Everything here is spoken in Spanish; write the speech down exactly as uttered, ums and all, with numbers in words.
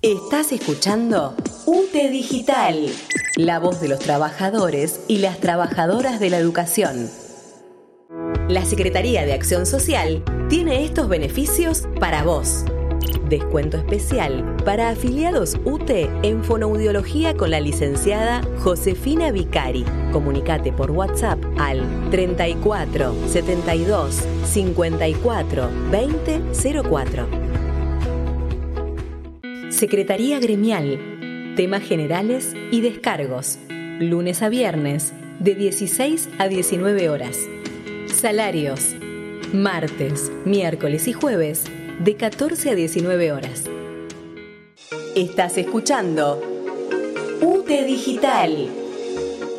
Estás escuchando U T E Digital, la voz de los trabajadores y las trabajadoras de la educación. La Secretaría de Acción Social tiene estos beneficios para vos. Descuento especial para afiliados U T E en fonoaudiología con la licenciada Josefina Vicari. Comunicate por WhatsApp al treinta y cuatro, setenta y dos, cincuenta y cuatro, veinte, cero cuatro. Secretaría Gremial. Temas generales y descargos. Lunes a viernes, de dieciséis a diecinueve horas. Salarios. Martes, miércoles y jueves, de catorce a diecinueve horas. Estás escuchando U T E Digital.